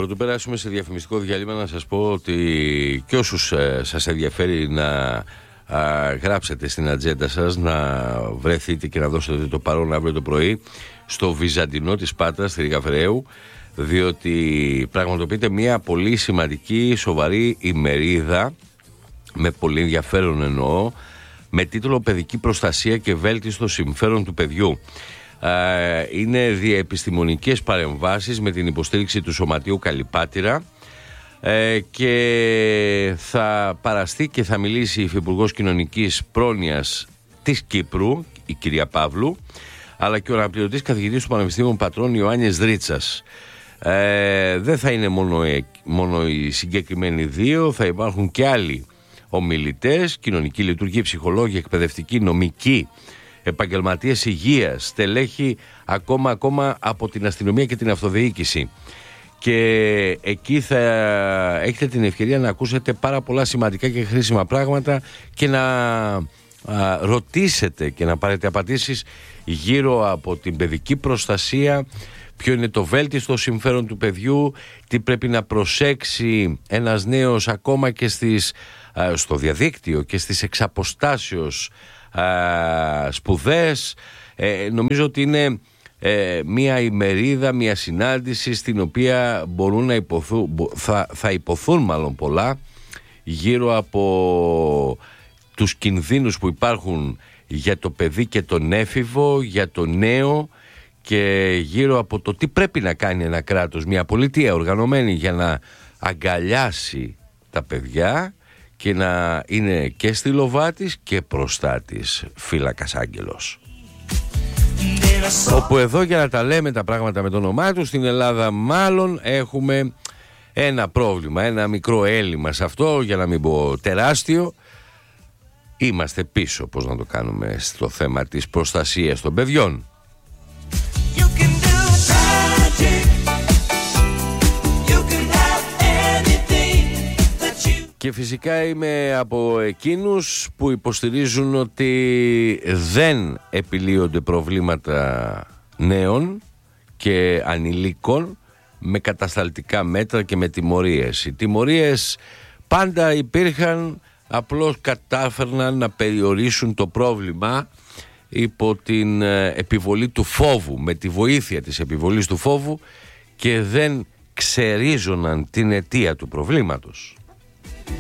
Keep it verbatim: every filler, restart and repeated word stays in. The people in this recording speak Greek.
Πρωτού περάσουμε σε διαφημιστικό διάλειμμα, να σας πω ότι και όσους ε, σας ενδιαφέρει να α, γράψετε στην ατζέντα σας, να βρεθείτε και να δώσετε το παρόν αύριο το πρωί στο Βυζαντινό της Πάτρας, στη Ριγαφρέου, διότι πραγματοποιείται μια πολύ σημαντική, σοβαρή ημερίδα, με πολύ ενδιαφέρον εννοώ, με τίτλο «Παιδική προστασία και βέλτιστο συμφέρον του παιδιού». Είναι διαεπιστημονικές παρεμβάσεις με την υποστήριξη του Σωματείου Καλυπάτηρα και θα παραστεί και θα μιλήσει η Υφυπουργός Κοινωνικής Πρόνοιας της Κύπρου, η κυρία Παύλου, αλλά και ο αναπληρωτής καθηγητής του Πανεπιστήμιου Πατρών, Ιωάννης Δρίτσας. Ε, δεν θα είναι μόνο, μόνο οι συγκεκριμένοι δύο, θα υπάρχουν και άλλοι ομιλητές, κοινωνικοί λειτουργοί, ψυχολόγοι, εκπαιδευτικοί, νομικοί, επαγγελματίες υγείας, στελέχη ακόμα, ακόμα από την αστυνομία και την αυτοδιοίκηση. Και εκεί θα έχετε την ευκαιρία να ακούσετε πάρα πολλά σημαντικά και χρήσιμα πράγματα και να α, ρωτήσετε και να πάρετε απαντήσεις γύρω από την παιδική προστασία, ποιο είναι το βέλτιστο συμφέρον του παιδιού, τι πρέπει να προσέξει ένας νέος ακόμα και στις, α, στο διαδίκτυο και στις εξαποστάσεως α, σπουδές. Ε, νομίζω ότι είναι ε, μια ημερίδα, μια συνάντηση στην οποία μπορούν να υποθούν, θα, θα υποθούν μάλλον πολλά γύρω από τους κινδύνους που υπάρχουν για το παιδί και τον έφηβο, για το νέο, και γύρω από το τι πρέπει να κάνει ένα κράτος, μια πολιτεία οργανωμένη για να αγκαλιάσει τα παιδιά και να είναι και στυλοβάτης και προστάτης, φύλακας άγγελος. Όπου εδώ, για να τα λέμε τα πράγματα με το όνομά του, στην Ελλάδα μάλλον έχουμε ένα πρόβλημα, ένα μικρό έλλειμμα σε αυτό, για να μην πω τεράστιο. Είμαστε πίσω, πώς να το κάνουμε, στο θέμα της προστασίας των παιδιών. Και φυσικά είμαι από εκείνους που υποστηρίζουν ότι δεν επιλύονται προβλήματα νέων και ανηλίκων με κατασταλτικά μέτρα και με τιμωρίες. Οι τιμωρίες πάντα υπήρχαν, απλώς κατάφερναν να περιορίσουν το πρόβλημα υπό την επιβολή του φόβου, με τη βοήθεια της επιβολής του φόβου, και δεν ξερίζωναν την αιτία του προβλήματος.